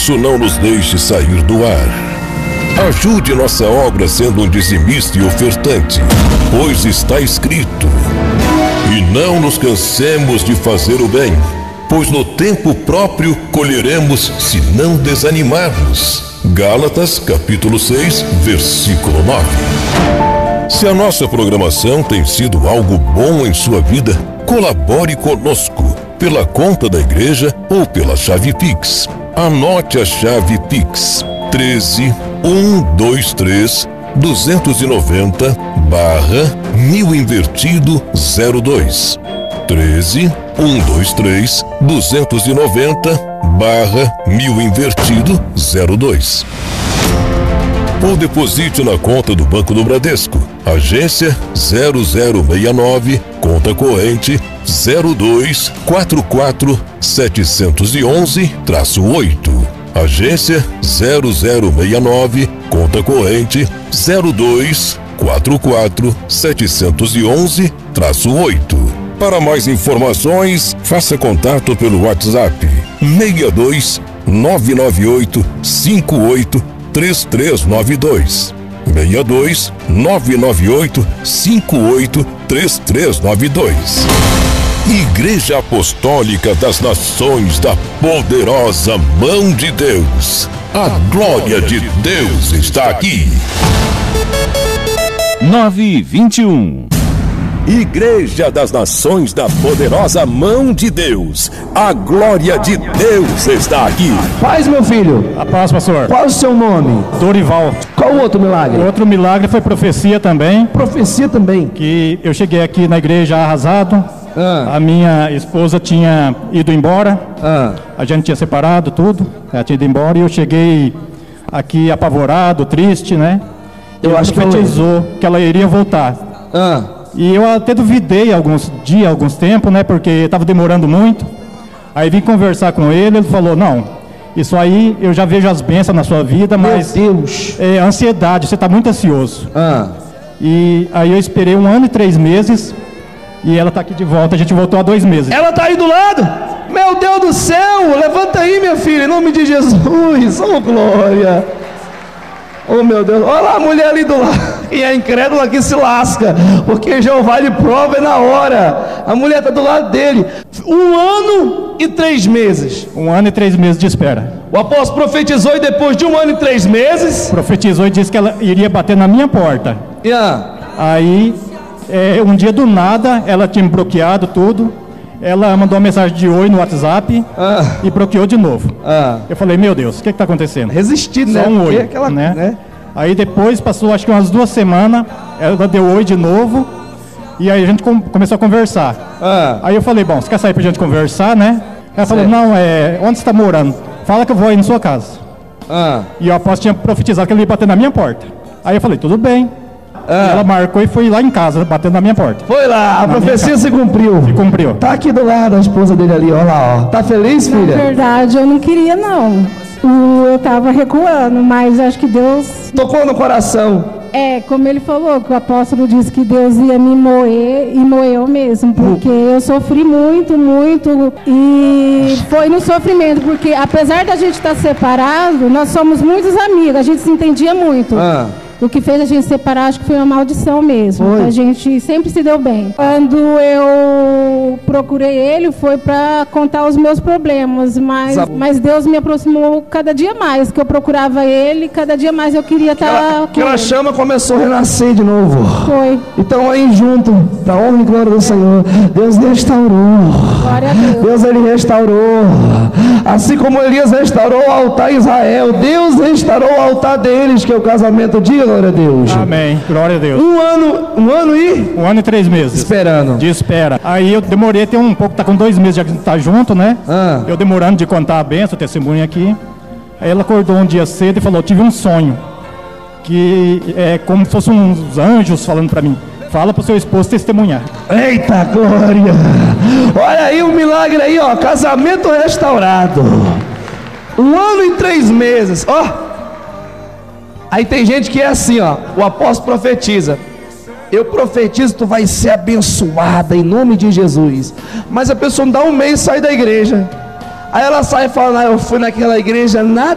isso não nos deixe sair do ar. Ajude nossa obra sendo um dizimista e ofertante, pois está escrito: e não nos cansemos de fazer o bem, pois no tempo próprio colheremos se não desanimarmos. Gálatas capítulo 6, versículo 9. Se a nossa programação tem sido algo bom em sua vida, colabore conosco pela conta da igreja ou pela chave Pix. Anote a chave Pix: 13.123.290/1000 invertido 02. 13.123.290/1000 invertido 02. Ou deposite na conta do Banco do Bradesco, agência 0069, conta corrente 0244711-8. Agência 0069, conta corrente 0244711-8. Para mais informações, faça contato pelo WhatsApp 62 998 58 3392. 62 998 58 3392. Igreja Apostólica das Nações da Poderosa Mão de Deus. A glória de Deus está aqui. 9:21. Igreja das Nações da Poderosa Mão de Deus. A glória de Deus está aqui. Paz, meu filho. A paz, pastor. Qual o seu nome? Dorival. Qual o outro milagre? O outro milagre foi profecia também. Profecia também. Que eu cheguei aqui na igreja arrasado. A minha esposa tinha ido embora. A gente tinha separado tudo. Ela tinha ido embora e eu cheguei aqui apavorado, triste, né? Eu acho que profetizou que ela iria voltar. E eu até duvidei alguns tempos, né? Porque estava demorando muito. Aí vim conversar com ele, ele falou: não, isso aí eu já vejo as bênçãos na sua vida, mas meu Deus, é ansiedade, você está muito ansioso. E aí eu esperei 1 ano e 3 meses e ela está aqui de volta, a gente voltou há 2 meses. Ela está aí do lado? Meu Deus do céu, levanta aí, minha filha, em nome de Jesus. Oh, glória. Oh, meu Deus, olha lá a mulher ali do lado. E a incrédula que se lasca, porque Jeová lhe prova na hora. A mulher está do lado dele. 1 ano e 3 meses. 1 ano e 3 meses de espera. O apóstolo profetizou e depois de 1 ano e 3 meses... Profetizou e disse que ela iria bater na minha porta. Aí, um dia do nada, ela tinha me bloqueado tudo. Ela mandou uma mensagem de oi no WhatsApp e bloqueou de novo. Eu falei: meu Deus, o que está acontecendo? Resistir, só né? Um oi, aquela, né? Aí depois passou acho que umas 2 semanas, ela deu oi de novo e aí a gente começou a conversar. Aí eu falei: bom, você quer sair pra gente conversar, né? Ela falou: não, onde você está morando? Fala que eu vou aí na sua casa. E o apóstolo tinha profetizado que ele ia bater na minha porta. Aí eu falei: tudo bem. Ela marcou e foi lá em casa, batendo na minha porta. Foi lá, a profecia se cumpriu. Se cumpriu. Tá aqui do lado a esposa dele ali, olha lá, ó. Tá feliz, filha? Na verdade, eu não queria, não. Eu tava recuando, mas acho que Deus... tocou no coração. Como ele falou, que o apóstolo disse que Deus ia me moer, e moeu mesmo, porque eu sofri muito, muito, e foi no sofrimento, porque apesar da gente estar separado, nós somos muitos amigos, a gente se entendia muito. O que fez a gente separar, acho que foi uma maldição mesmo. A gente sempre se deu bem. Quando eu procurei ele, foi para contar os meus problemas, mas Deus me aproximou cada dia mais, que eu procurava ele, cada dia mais eu queria estar... Aquela chama começou a renascer de novo. Foi. Então aí junto, da honra e glória do Senhor, Deus restaurou. Glória a Deus. Deus, ele restaurou. Assim como Elias restaurou o altar em Israel, Deus restaurou o altar deles, que é o casamento de... Glória a Deus. Amém. Glória a Deus. 1 ano e... 1 ano e 3 meses. Esperando. De espera. Aí eu demorei até um pouco, tá com 2 meses já que a gente tá junto, né? Eu demorando de contar a bênção, o testemunho aqui. Aí ela acordou um dia cedo e falou: tive um sonho. Que é como se fossem uns anjos falando pra mim: fala pro seu esposo testemunhar. Eita glória! Olha aí o milagre aí, ó. Casamento restaurado. 1 ano e 3 meses. Ó. Aí tem gente que é assim, ó. O apóstolo profetiza: eu profetizo, tu vai ser abençoada em nome de Jesus. Mas a pessoa não dá 1 mês e sai da igreja. Aí ela sai falando: eu fui naquela igreja, nada